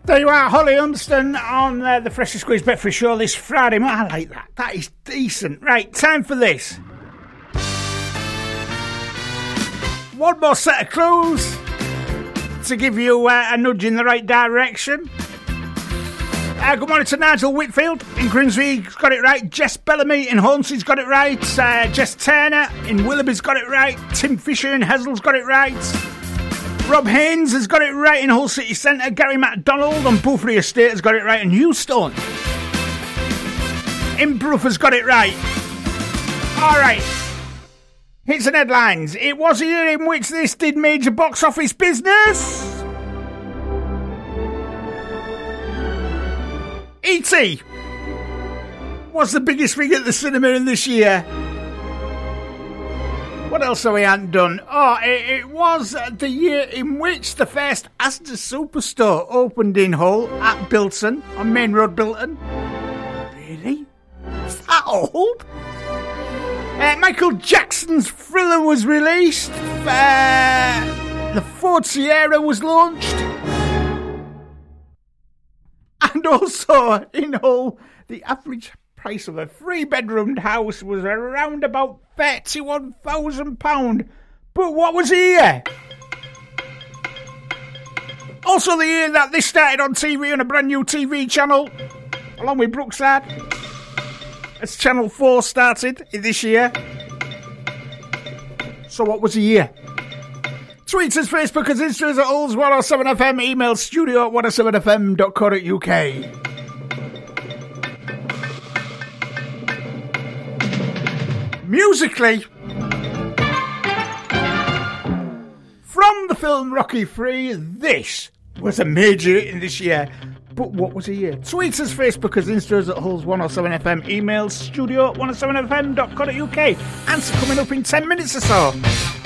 There you are, Holly Hunston on the Freshly Squeezed Breakfast Show this Friday. I like that. That is decent. Right, time for this. One more set of clues to give you a nudge in the right direction. Good morning to Nigel Whitfield in Grimsby's got it right. Jess Bellamy in Hornsey's got it right. Jess Turner in Willoughby's got it right. Tim Fisher in Hesl's got it right. Rob Haynes has got it right in Hull City Centre. Gary MacDonald on Buffery Estate has got it right. And Houston in Brough has got it right. Alright. Hits and headlines. It was a year in which this did major box office business. E.T. was the biggest thing at the cinema in this year. What else have we hadn't done? Oh, it was the year in which the first Asda Superstore opened in Hull at Bilton, on Main Road, Bilton. Really? Is that old? Michael Jackson's Thriller was released. The Ford Sierra was launched. And also, in Hull, the average price of a 3-bedroomed house was around about £31,000. But what was the year? Also the year that this started on TV on a brand new TV channel, along with Brookside, as Channel 4 started this year. So what was the year? Tweet us, Facebook us, Instagram at Hulls 107FM, email studio at 107fm.co.uk. Musically, from the film Rocky III, this was a major hit in this year. But what was the year? Tweet us, Facebook us, Instagram at Hulls 107FM, email studio at 107fm.co.uk. Answer coming up in 10 minutes or so.